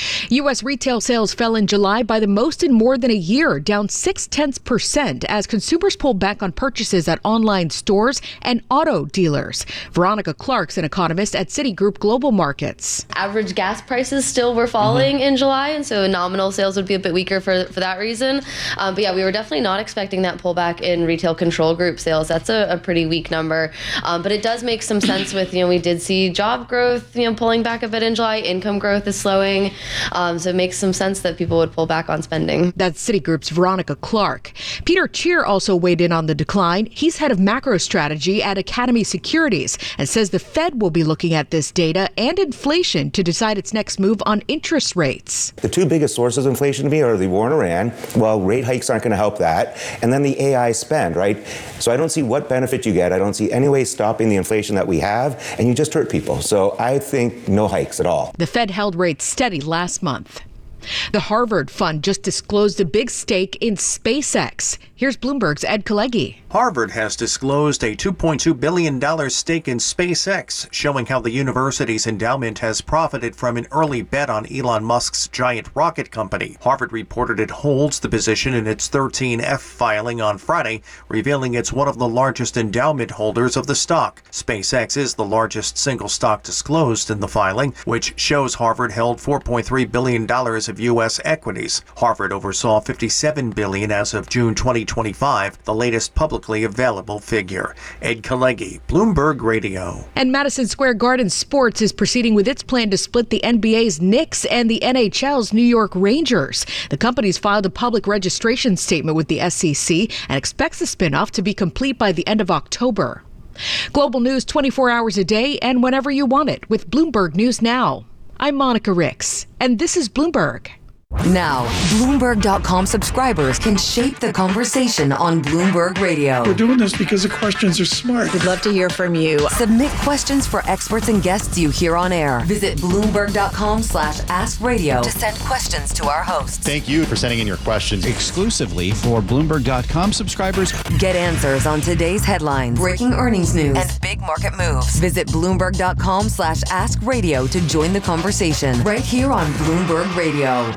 U S retail sales fell in July by the most in more than a year, down six-tenths percent as consumers pulled back on purchases at online stores and auto dealers. Veronica Clark's an economist at Citigroup Global Markets. Average gas prices still were falling mm-hmm. in July, and so nominal sales would be a bit weaker for, for that reason. Um, but yeah, we were definitely not expecting that pullback in retail control group sales. That's a, a pretty weak number. Um, but it does make some sense with, you know, we did see job growth, you know, pulling back a bit in July. Income growth is slowing. Um, so it makes some sense that people would pull back on spending. That's Citigroup's Veronica Clark. Peter Cheer also weighed in on the decline. He's head of macro strategy at Academy Securities and says the Fed will be looking at this data and inflation to decide its next move on interest rates. The two biggest sources of inflation to me are the war in Iran. Well, rate hikes aren't going to help that. And then the A I spend, right? So I don't see what benefit you get. I don't see any way stopping the inflation that we have. And you just hurt people. So I think no hikes at all. The Fed held rates steady last month. The Harvard Fund just disclosed a big stake in SpaceX. Here's Bloomberg's Ed Kalegi. Harvard has disclosed a two point two billion dollars stake in SpaceX, showing how the university's endowment has profited from an early bet on Elon Musk's giant rocket company. Harvard reported it holds the position in its thirteen F filing on Friday, revealing it's one of the largest endowment holders of the stock. SpaceX is the largest single stock disclosed in the filing, which shows Harvard held four point three billion dollars of U S equities. Harvard oversaw fifty-seven billion dollars as of June twenty twenty-five, the latest publicly available figure. Ed Kalegi, Bloomberg Radio. And Madison Square Garden Sports is proceeding with its plan to split the N B A's Knicks and the N H L's New York Rangers. The company's filed a public registration statement with the S E C and expects the spinoff to be complete by the end of October. Global news twenty-four hours a day and whenever you want it with Bloomberg News Now. I'm Monica Ricks, and this is Bloomberg. Now, Bloomberg dot com subscribers can shape the conversation on Bloomberg Radio. We're doing this because the questions are smart. We'd love to hear from you. Submit questions for experts and guests you hear on air. Visit Bloomberg dot com slash ask radio to send questions to our hosts. Thank you for sending in your questions exclusively for Bloomberg dot com subscribers. Get answers on today's headlines, breaking earnings news, and big market moves. Visit Bloomberg dot com slash ask radio to join the conversation right here on Bloomberg Radio.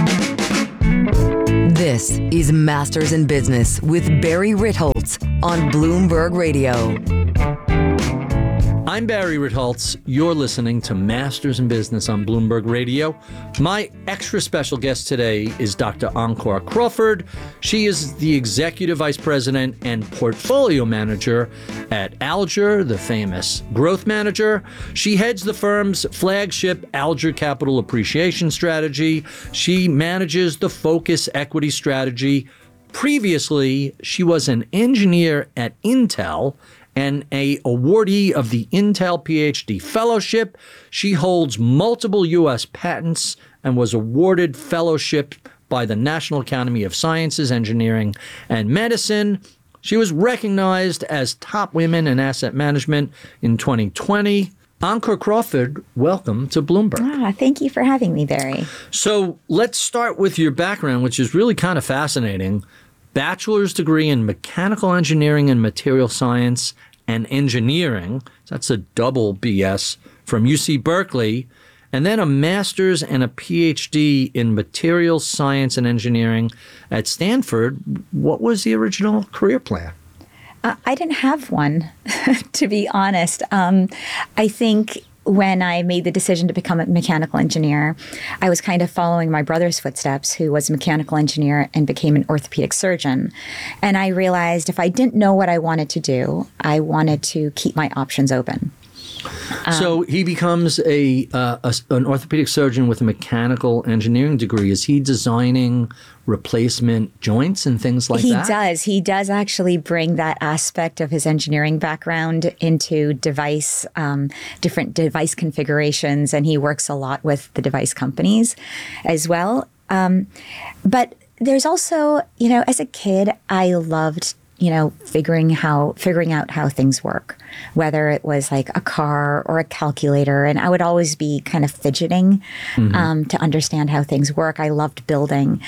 This is Masters in Business with Barry Ritholtz on Bloomberg Radio. I'm Barry Ritholtz. You're listening to Masters in Business on Bloomberg Radio. My extra special guest today is Doctor Ankur Crawford. She is the Executive Vice President and Portfolio Manager at Alger, the famous growth manager. She heads the firm's flagship Alger Capital Appreciation Strategy. She manages the Focus Equity Strategy. Previously, she was an engineer at Intel and a awardee of the Intel PhD Fellowship. She holds multiple U S patents and was awarded fellowship by the National Academy of Sciences, Engineering, and Medicine. She was recognized as top women in asset management in twenty twenty. Ankur Crawford, welcome to Bloomberg. Ah, thank you for having me, Barry. So let's start with your background, which is really kind of fascinating. Bachelor's degree in mechanical engineering and material science and engineering. That's a double B S from U C Berkeley. And then a master's and a PhD in materials science and engineering at Stanford. What was the original career plan? Uh, I didn't have one, to be honest. Um, I think when I made the decision to become a mechanical engineer, I was kind of following my brother's footsteps, who was a mechanical engineer and became an orthopedic surgeon. And I realized if I didn't know what I wanted to do, I wanted to keep my options open. Um, so he becomes a, uh, a an orthopedic surgeon with a mechanical engineering degree. Is he designing replacement joints and things like he that? He does. He does actually bring that aspect of his engineering background into device, um, different device configurations, and he works a lot with the device companies as well. Um, but there's also, you know, as a kid, I loved you know, figuring how figuring out how things work, whether it was like a car or a calculator. And I would always be kind of fidgeting mm-hmm. um, to understand how things work. I loved building.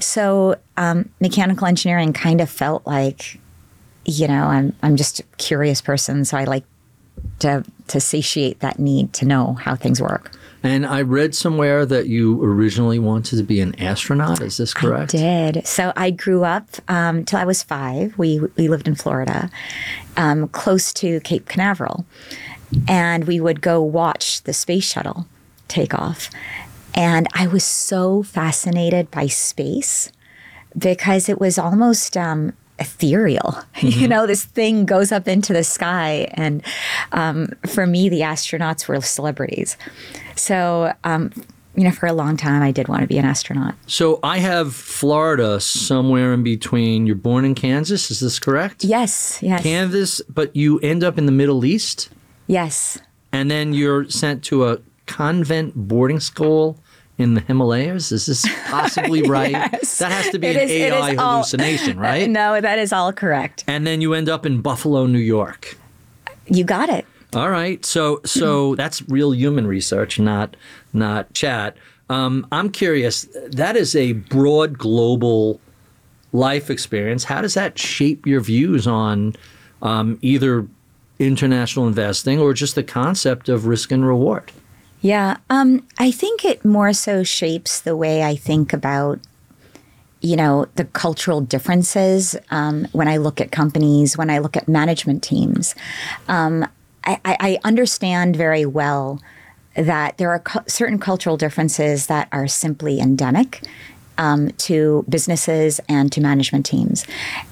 So um, mechanical engineering kind of felt like, you know, I'm I'm just a curious person. So I like to to satiate that need to know how things work. And I read somewhere that you originally wanted to be an astronaut. Is this correct? I did. So I grew up um, till I was five. We we lived in Florida, um, close to Cape Canaveral. And we would go watch the space shuttle take off. And I was so fascinated by space because it was almost um, ethereal. Mm-hmm. You know, this thing goes up into the sky. And um, for me, the astronauts were celebrities. So, um, you know, for a long time, I did want to be an astronaut. So I have Florida somewhere in between. You're born in Kansas, is this correct? Yes, yes. Kansas, but you end up in the Middle East? Yes. And then you're sent to a convent boarding school in the Himalayas? Is this possibly right? Yes. That has to be it an is, A I hallucination, all, right? No, that is all correct. And then you end up in Buffalo, New York. You got it. All right. So so that's real human research, not not chat. Um, I'm curious, that is a broad global life experience. How does that shape your views on um, either international investing or just the concept of risk and reward? Yeah, um, I think it more so shapes the way I think about, you know, the cultural differences um, when I look at companies, when I look at management teams. Um, I, I understand very well that there are cu- certain cultural differences that are simply endemic um, to businesses and to management teams.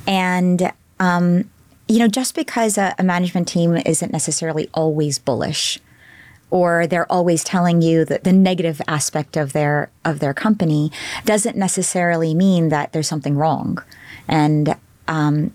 And, um, you know, just because a, a management team isn't necessarily always bullish, or they're always telling you that the negative aspect of their of their company, doesn't necessarily mean that there's something wrong. And um,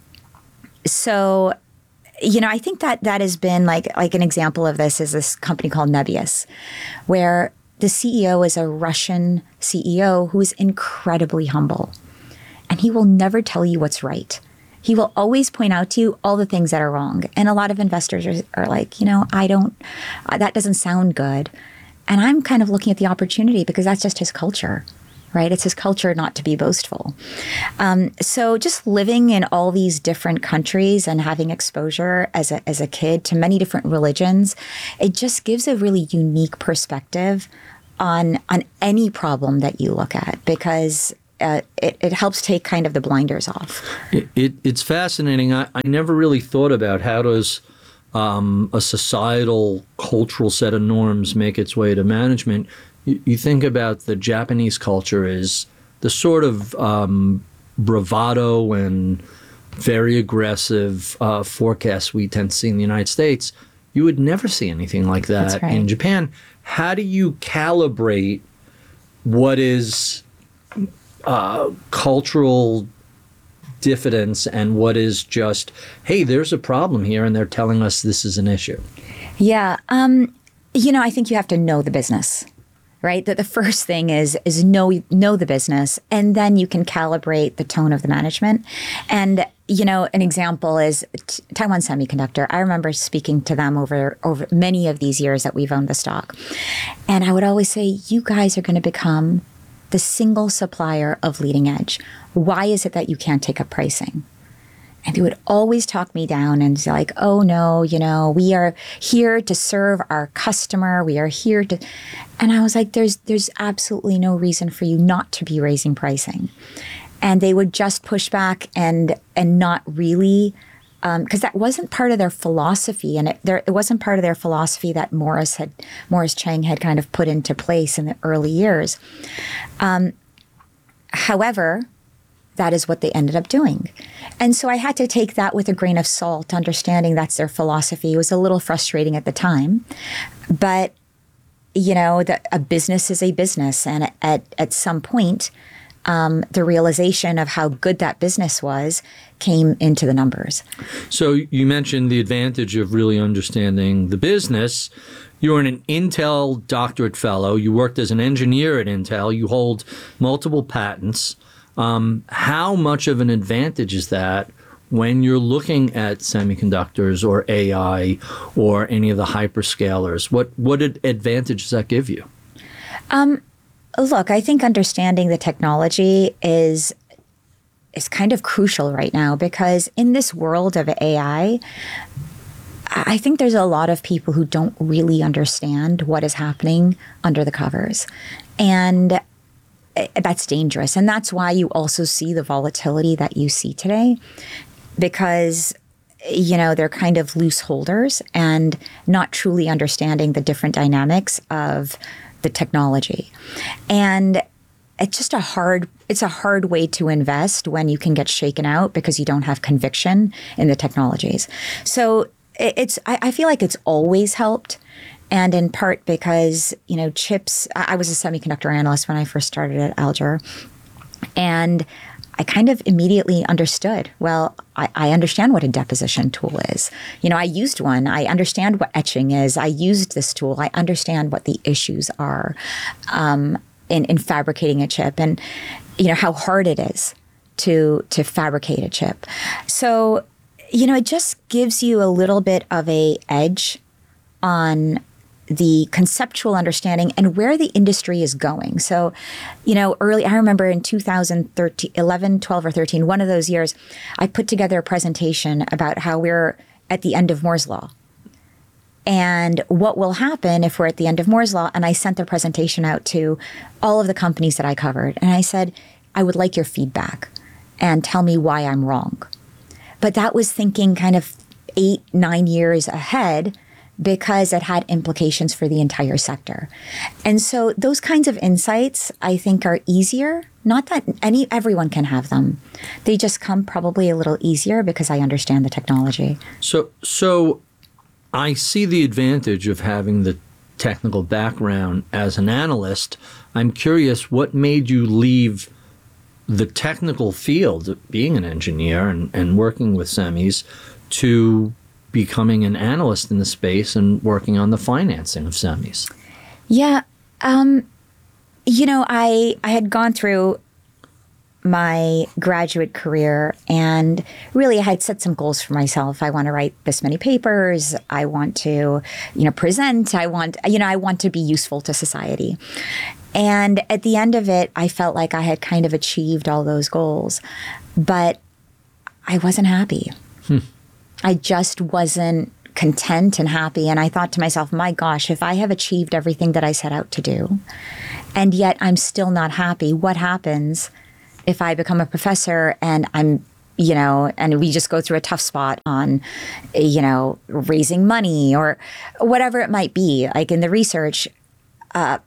so, you know, I think that that has been like like an example of this is this company called Nebius, where the C E O is a Russian C E O who is incredibly humble, and he will never tell you what's right. He will always point out to you all the things that are wrong. And a lot of investors are, are like, you know, I don't, uh, that doesn't sound good. And I'm kind of looking at the opportunity because that's just his culture, right? It's his culture not to be boastful. Um, so just living in all these different countries and having exposure as a, as a kid to many different religions, it just gives a really unique perspective on, on any problem that you look at, because Uh, it, it helps take kind of the blinders off. It, it, it's fascinating. I, I never really thought about how does um, a societal, cultural set of norms make its way to management. You, you think about the Japanese culture is the sort of um, bravado and very aggressive uh, forecasts we tend to see in the United States. You would never see anything like that That's right. in Japan. How do you calibrate what is Uh, cultural diffidence and what is just, hey, there's a problem here and they're telling us this is an issue? Yeah. Um, you know, I think you have to know the business, right? That the first thing is is know know the business, and then you can calibrate the tone of the management. And, you know, an example is T- Taiwan Semiconductor. I remember speaking to them over, over many of these years that we've owned the stock. And I would always say, you guys are going to become the single supplier of leading edge. Why is it that you can't take up pricing? And they would always talk me down and say like, oh no, you know, we are here to serve our customer. We are here to, and I was like, there's there's absolutely no reason for you not to be raising pricing. And they would just push back and and not really because um, that wasn't part of their philosophy, and it, there, it wasn't part of their philosophy that Morris had, Morris Chang had kind of put into place in the early years. Um, however, that is what they ended up doing. And so I had to take that with a grain of salt, understanding that's their philosophy. It was a little frustrating at the time, but you know, the, a business is a business, and at at some point, Um, the realization of how good that business was came into the numbers. So you mentioned the advantage of really understanding the business. You're an Intel doctorate fellow. You worked as an engineer at Intel. You hold multiple patents. Um, how much of an advantage is that when you're looking at semiconductors or A I or any of the hyperscalers? What, what advantage does that give you? Um, Look, I think understanding the technology is is kind of crucial right now, because in this world of A I, I think there's a lot of people who don't really understand what is happening under the covers. And that's dangerous. And that's why you also see the volatility that you see today, because you know, they're kind of loose holders and not truly understanding the different dynamics of the technology. And it's just a hard, it's a hard way to invest when you can get shaken out because you don't have conviction in the technologies. So it's, I, I feel like it's always helped. And in part because, you know, chips, I, I was a semiconductor analyst when I first started at Alger. And I kind of immediately understood, well, I, I understand what a deposition tool is. You know, I used one. I understand what etching is. I used this tool. I understand what the issues are um, in, in fabricating a chip, and, you know, how hard it is to to fabricate a chip. So, you know, it just gives you a little bit of a edge on the conceptual understanding and where the industry is going. So, you know, early, I remember in two thousand thirteen, eleven, twelve or thirteen, one of those years, I put together a presentation about how we're at the end of Moore's Law and what will happen if we're at the end of Moore's Law. And I sent the presentation out to all of the companies that I covered. And I said, I would like your feedback and tell me why I'm wrong. But that was thinking kind of eight, nine years ahead, because it had implications for the entire sector. And so those kinds of insights, I think, are easier. Not that any everyone can have them. They just come probably a little easier because I understand the technology. So, so I see the advantage of having the technical background as an analyst. I'm curious, what made you leave the technical field, being an engineer and, and working with semis, to becoming an analyst in the space and working on the financing of semis? Yeah. Um, you know, I, I had gone through my graduate career and really I had set some goals for myself. I want to write this many papers. I want to, you know, present. I want, you know, I want to be useful to society. And at the end of it, I felt like I had kind of achieved all those goals, but I wasn't happy. Hmm. I just wasn't content and happy. And I thought to myself, my gosh, if I have achieved everything that I set out to do, and yet I'm still not happy, what happens if I become a professor and I'm, you know, and we just go through a tough spot on, you know, raising money or whatever it might be, like in the research, uh,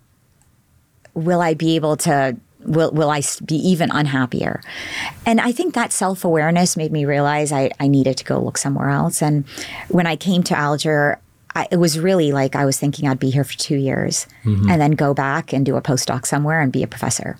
will I be able to Will will I be even unhappier? And I think that self-awareness made me realize I, I needed to go look somewhere else. And when I came to Alger, I, it was really like I was thinking I'd be here for two years mm-hmm. and then go back and do a postdoc somewhere and be a professor.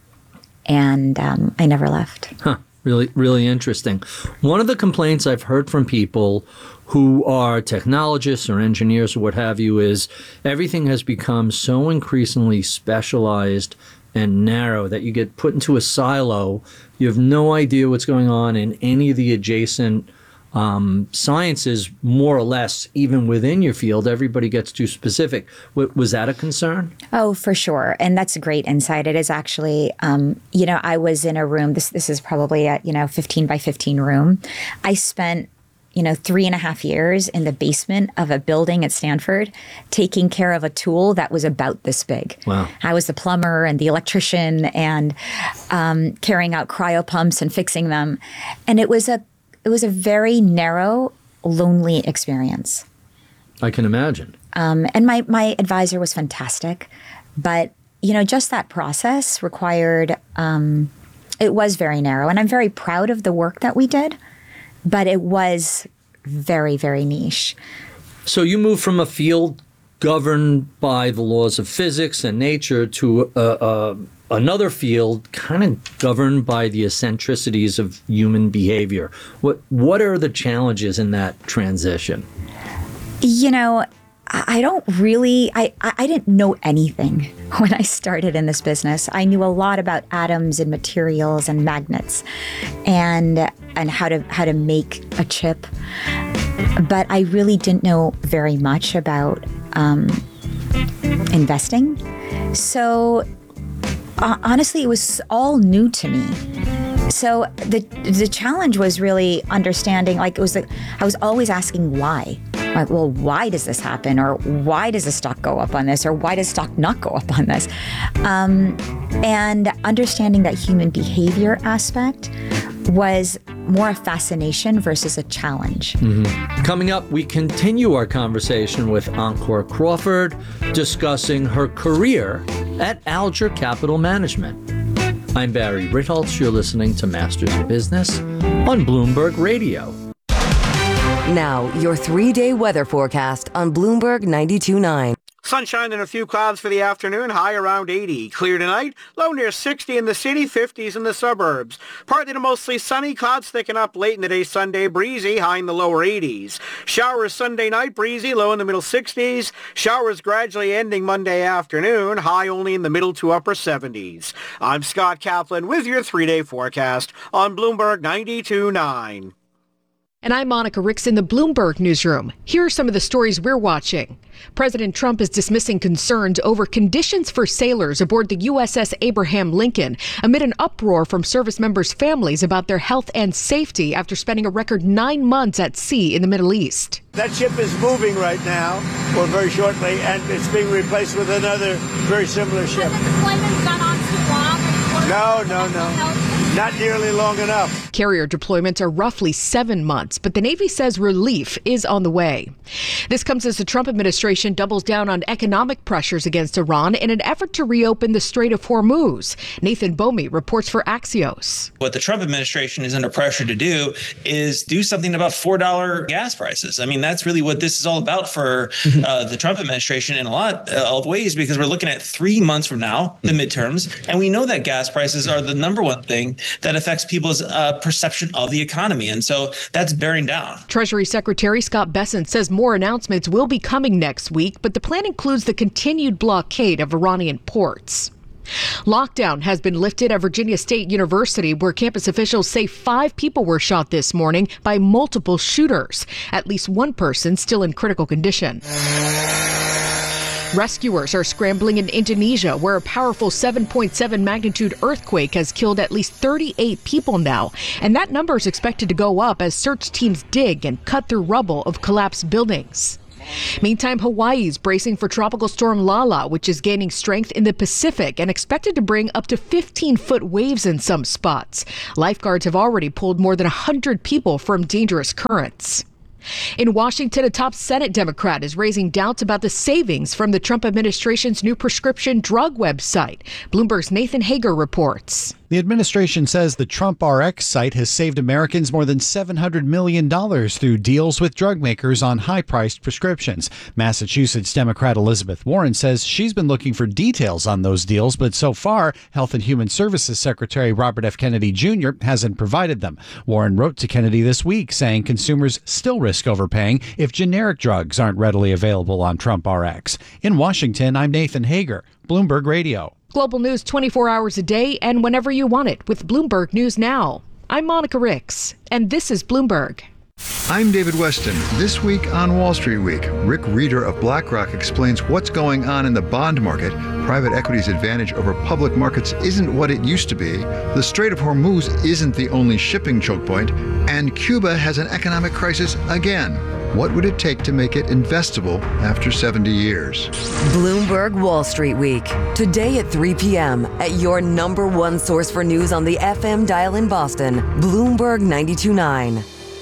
And um, I never left. Huh. Really, really interesting. One of the complaints I've heard from people who are technologists or engineers or what have you is everything has become so increasingly specialized and narrow that you get put into a silo. You have no idea what's going on in any of the adjacent um, sciences, more or less, even within your field. Everybody gets too specific. W- was that a concern? Oh, for sure. And that's a great insight. It is actually, um, you know, I was in a room, this, this is probably a, you know, fifteen by fifteen room. I spent you know, three and a half years in the basement of a building at Stanford, taking care of a tool that was about this big. Wow. I was the plumber and the electrician and um, carrying out cryopumps and fixing them. And it was a it was a very narrow, lonely experience. I can imagine. Um, and my, my advisor was fantastic. But, you know, just that process required, um, it was very narrow. And I'm very proud of the work that we did, but it was very, very niche. So you moved from a field governed by the laws of physics and nature to uh, uh, another field kind of governed by the eccentricities of human behavior. What what are the challenges in that transition? You know, I don't really, I, I didn't know anything when I started in this business. I knew a lot about atoms and materials and magnets and and how to how to make a chip. But I really didn't know very much about um, investing. So uh, honestly, it was all new to me. So the the challenge was really understanding, like it was, like, I was always asking why. Like, well, why does this happen? Or why does the stock go up on this? Or why does stock not go up on this? Um, and understanding that human behavior aspect was more a fascination versus a challenge. Mm-hmm. Coming up, we continue our conversation with Encore Crawford, discussing her career at Alger Capital Management. I'm Barry Ritholtz. You're listening to Masters in Business on Bloomberg Radio. Now, your three-day weather forecast on Bloomberg ninety-two point nine. Sunshine and a few clouds for the afternoon, high around eighty. Clear tonight, low near sixty in the city, fifties in the suburbs. Partly to mostly sunny, clouds thicken up late in the day Sunday, breezy, high in the lower eighties. Showers Sunday night, breezy, low in the middle sixties. Showers gradually ending Monday afternoon, high only in the middle to upper seventies. I'm Scott Kaplan with your three-day forecast on Bloomberg ninety-two point nine. And I'm Monica Ricks in the Bloomberg newsroom. Here are some of the stories we're watching. President Trump is dismissing concerns over conditions for sailors aboard the U S S Abraham Lincoln amid an uproar from service members' families about their health and safety after spending a record nine months at sea in the Middle East. That ship is moving right now, or very shortly, and it's being replaced with another very similar ship. No, no, no. Not nearly long enough. Carrier deployments are roughly seven months, but the Navy says relief is on the way. This comes as the Trump administration doubles down on economic pressures against Iran in an effort to reopen the Strait of Hormuz. Nathan Bomey reports for Axios. What the Trump administration is under pressure to do is do something about four dollars gas prices. I mean, that's really what this is all about for uh, the Trump administration in a lot uh, of ways, because we're looking at three months from now, the midterms, and we know that gas prices are the number one thing that affects people's uh, perception of the economy. And so that's bearing down. Treasury Secretary Scott Bessent says more announcements will be coming next week, but the plan includes the continued blockade of Iranian ports. Lockdown has been lifted at Virginia State University, where campus officials say five people were shot this morning by multiple shooters. At least one person still in critical condition. Rescuers are scrambling in Indonesia, where a powerful seven point seven magnitude earthquake has killed at least thirty-eight people now. And that number is expected to go up as search teams dig and cut through rubble of collapsed buildings. Meantime, Hawaii is bracing for Tropical Storm Lala, which is gaining strength in the Pacific and expected to bring up to fifteen-foot waves in some spots. Lifeguards have already pulled more than one hundred people from dangerous currents. In Washington, a top Senate Democrat is raising doubts about the savings from the Trump administration's new prescription drug website. Bloomberg's Nathan Hager reports. The administration says the Trump R X site has saved Americans more than seven hundred million dollars through deals with drug makers on high-priced prescriptions. Massachusetts Democrat Elizabeth Warren says she's been looking for details on those deals, but so far, Health and Human Services Secretary Robert F. Kennedy Junior hasn't provided them. Warren wrote to Kennedy this week saying consumers still risk overpaying if generic drugs aren't readily available on Trump R X. In Washington, I'm Nathan Hager, Bloomberg Radio. Global news twenty-four hours a day and whenever you want it with Bloomberg News Now. I'm Monica Ricks, and this is Bloomberg. I'm David Weston. This week on Wall Street Week, Rick Reeder of BlackRock explains what's going on in the bond market. Private equity's advantage over public markets isn't what it used to be. The Strait of Hormuz isn't the only shipping choke point. And Cuba has an economic crisis again. What would it take to make it investable after seventy years? Bloomberg Wall Street Week. Today at three p.m. at your number one source for news on the F M dial in Boston, Bloomberg ninety-two point nine.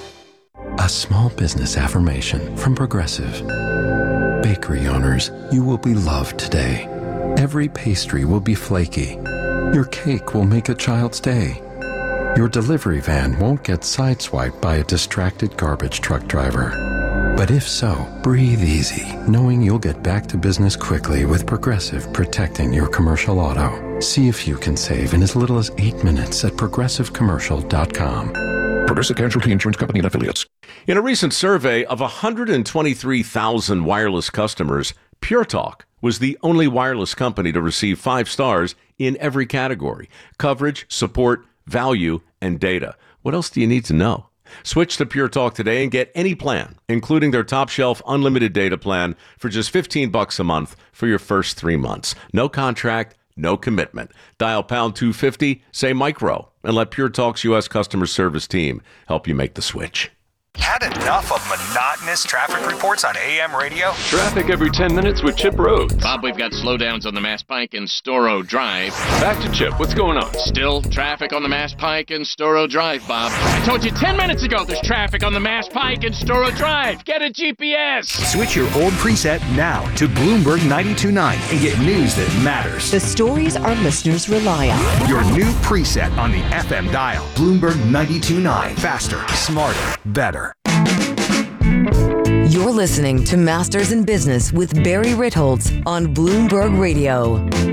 A small business affirmation from Progressive. Bakery owners, you will be loved today. Every pastry will be flaky. Your cake will make a child's day. Your delivery van won't get sideswiped by a distracted garbage truck driver. But if so, breathe easy, knowing you'll get back to business quickly with Progressive protecting your commercial auto. See if you can save in as little as eight minutes at progressive commercial dot com. Progressive Casualty Insurance Company and Affiliates. In a recent survey of one hundred twenty-three thousand wireless customers, Pure Talk was the only wireless company to receive five stars in every category: coverage, support, value, and data. What else do you need to know? Switch to Pure Talk today and get any plan, including their top shelf unlimited data plan for just fifteen bucks a month for your first three months. No contract, no commitment. Dial pound two fifty, say micro, and let Pure Talk's U S customer service team help you make the switch. Had enough of monotonous traffic reports on A M radio? Traffic every ten minutes with Chip Rhodes. Bob, we've got slowdowns on the Mass Pike and Storrow Drive. Back to Chip. What's going on? Still traffic on the Mass Pike and Storrow Drive, Bob. I told you ten minutes ago there's traffic on the Mass Pike and Storrow Drive. Get a G P S. Switch your old preset now to Bloomberg ninety-two point nine and get news that matters. The stories our listeners rely on. Your new preset on the F M dial. Bloomberg ninety-two point nine. Faster, smarter, better. You're listening to Masters in Business with Barry Ritholtz on Bloomberg Radio.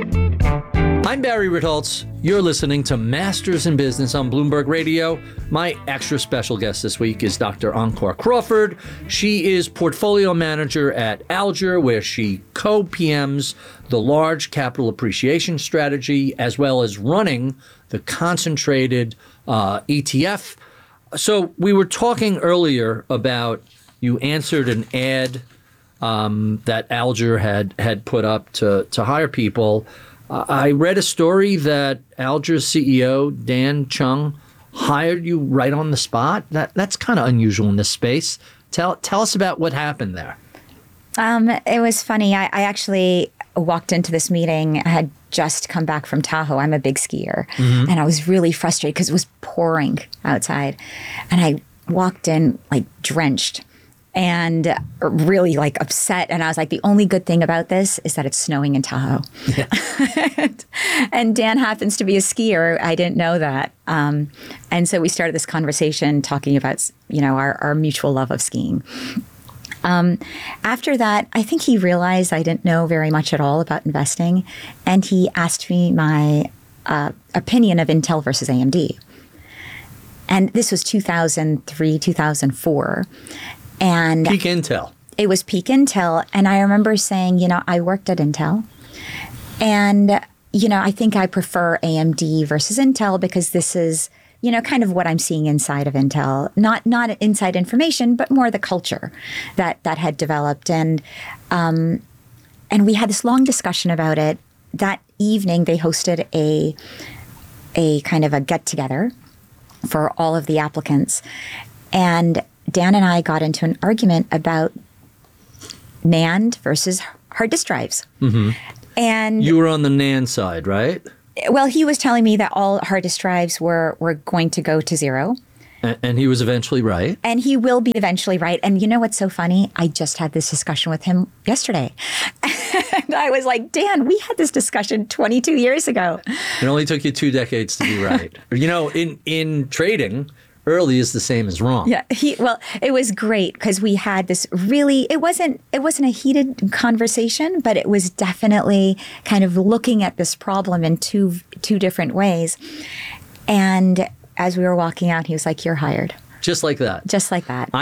I'm Barry Ritholtz. You're listening to Masters in Business on Bloomberg Radio. My extra special guest this week is Doctor Ankur Crawford. She is portfolio manager at Alger, where she co-P Ms the large capital appreciation strategy, as well as running the concentrated uh, E T F. So we were talking earlier about you answered an ad um, that Alger had had put up to, to hire people. Uh, I read a story that Alger's C E O, Dan Chung, hired you right on the spot. That That's kind of unusual in this space. Tell tell us about what happened there. Um, it was funny. I, I actually walked into this meeting. I had just come back from Tahoe. I'm a big skier. Mm-hmm. And I was really frustrated because it was pouring outside. And I walked in like drenched and really like upset. And I was like, the only good thing about this is that it's snowing in Tahoe. Yeah. and, and Dan happens to be a skier. I didn't know that. Um, and so we started this conversation talking about, you know, our, our mutual love of skiing. Um, after that, I think he realized I didn't know very much at all about investing. And he asked me my uh, opinion of Intel versus A M D. And this was two thousand three, two thousand four. And peak Intel. It was peak Intel. And I remember saying, you know, I worked at Intel. And, you know, I think I prefer A M D versus Intel because this is, you know, kind of what I'm seeing inside of Intel. Not not inside information, but more the culture that that had developed. And um, and we had this long discussion about it. That evening, they hosted a a kind of a get-together for all of the applicants. And Dan and I got into an argument about NAND versus hard disk drives. Mm-hmm. And you were on the NAND side, right? Well, he was telling me that all hard disk drives were, were going to go to zero. And, and he was eventually right. And he will be eventually right. And you know what's so funny? I just had this discussion with him yesterday. And I was like, Dan, we had this discussion twenty-two years ago. It only took you two decades to be right. You know, in, in trading, early is the same as wrong. Yeah. He, well, it was great because we had this really, it wasn't, it wasn't a heated conversation, but it was definitely kind of looking at this problem in two, two different ways. And as we were walking out, he was like, you're hired. Just like that. Just like that.